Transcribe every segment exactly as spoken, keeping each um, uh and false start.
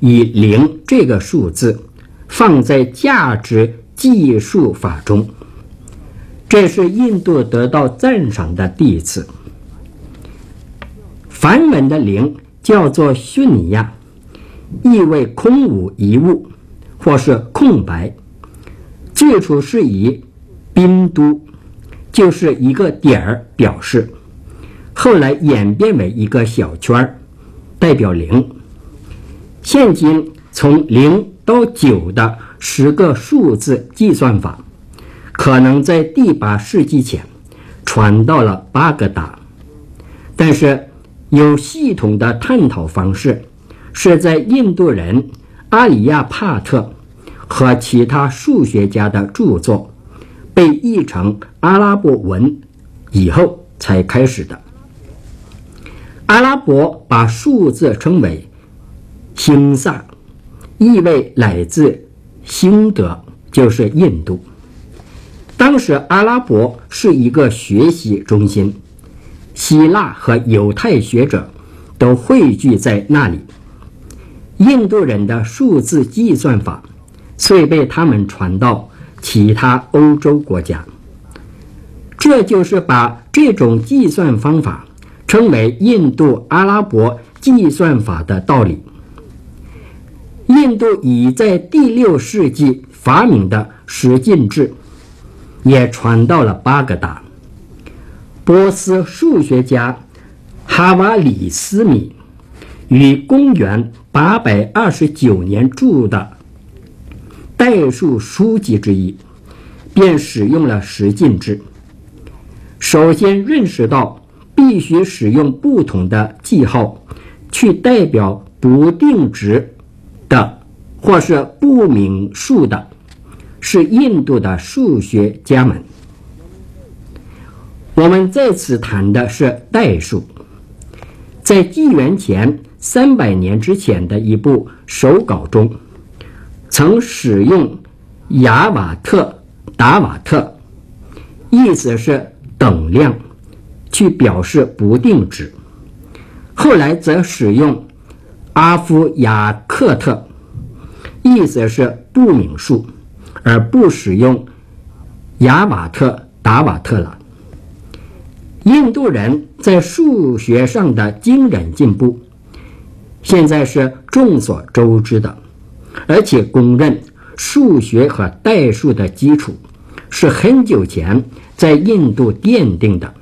以零这个数字放在价值计数法中，这是印度得到赞赏的第一次。梵文的零叫做虚尼亚，意为空无一物或是空白，最初是以宾都，就是一个点儿表示，后来演变为一个小圈，代表零。现今从零到九的十个数字计算法，可能在第八世纪前传到了巴格达，但是有系统的探讨方式是在印度人阿里亚帕特和其他数学家的著作被译成阿拉伯文以后才开始的。阿拉伯把数字称为星萨，意味来自星德，就是印度。当时阿拉伯是一个学习中心，希腊和犹太学者都汇聚在那里。印度人的数字计算法遂被他们传到其他欧洲国家，这就是把这种计算方法称为印度阿拉伯计算法的道理。印度已在第六世纪发明的十进制也传到了巴格达。波斯数学家哈瓦里斯米于公元八百二十九年著的代数书籍之一，便使用了十进制。首先认识到必须使用不同的记号去代表不定值的或是不明数的，是印度的数学家们。我们在此谈的是代数。在纪元前三百年之前的一部手稿中，曾使用雅瓦特、达瓦特，意思是等量，去表示不定值。后来则使用阿夫亚克特，意思是不明数，而不使用雅瓦特、达瓦特了。印度人在数学上的惊人进步，现在是众所周知的，而且公认数学和代数的基础是很久前在印度奠定的。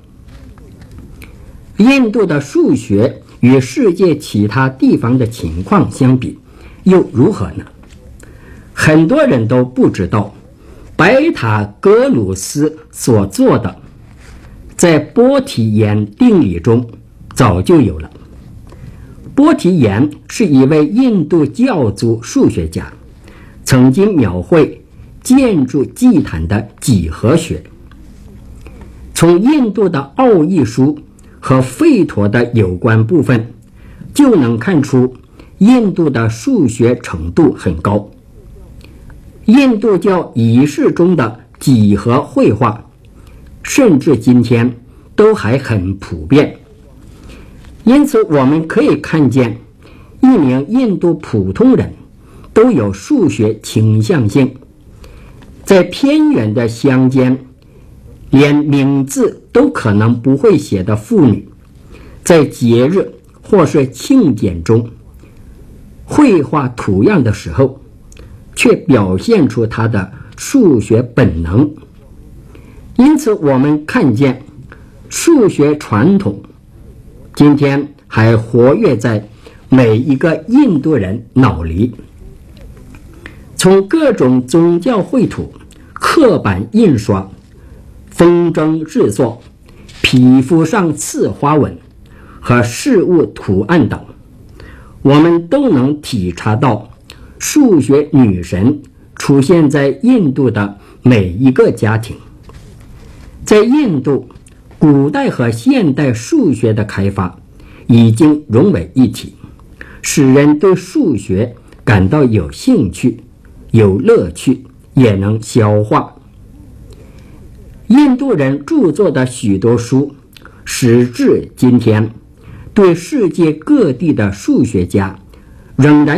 印度的数学与世界其他地方的情况相比又如何呢？很多人都不知道，白塔格鲁斯所做的在波提延定理中早就有了。波提延是一位印度教族数学家，曾经描绘建筑祭坛的几何学。从印度的奥义书和吠陀的有关部分就能看出印度的数学程度很高。印度教仪式中的几何绘画甚至今天都还很普遍，因此我们可以看见一名印度普通人都有数学倾向性。在偏远的乡间，连名字都可能不会写的妇女，在节日或是庆典中绘画图样的时候，却表现出她的数学本能。因此我们看见数学传统今天还活跃在每一个印度人脑里。从各种宗教绘图、刻板印刷、风筝制作、皮肤上刺花纹和事物图案等，我们都能体察到数学女神出现在印度的每一个家庭。在印度，古代和现代数学的开发已经融为一体，使人对数学感到有兴趣、有乐趣，也能消化。印度人著作的许多书，时至今天，对世界各地的数学家仍然